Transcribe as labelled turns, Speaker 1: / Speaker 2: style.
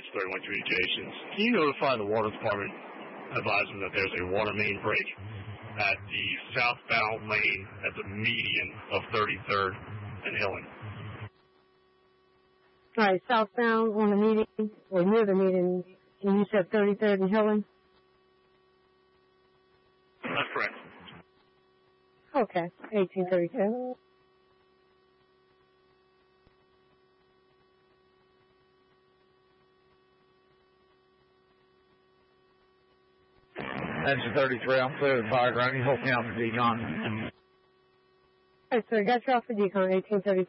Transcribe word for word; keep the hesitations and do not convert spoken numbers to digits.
Speaker 1: thirty-one communications. Can you notify the water department, advising that there's a water main break at the southbound lane at the median of thirty-third and Hillen?
Speaker 2: All right, southbound on the median, or near the median, and you said thirty-third and Hillen?
Speaker 1: That's correct.
Speaker 2: Okay, eighteen thirty-two.
Speaker 3: Engine thirty-three, I'm clear of the fire ground. You help me out with the decon.
Speaker 2: All right, so I got you off the decon, eighteen thirty-two.